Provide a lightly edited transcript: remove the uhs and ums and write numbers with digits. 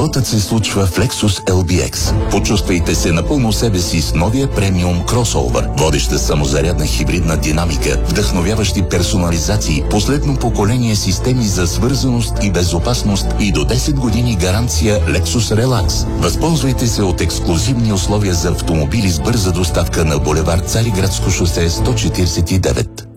Животът се случва в Lexus LBX. Почувствайте се напълно себе си с новия премиум кросовър. Водеща самозарядна хибридна динамика, вдъхновяващи персонализации, последно поколение системи за свързаност и безопасност и до 10 години гаранция Lexus Relax. Възползвайте се от ексклузивни условия за автомобили с бърза доставка на булевард Цариградско шосе 149.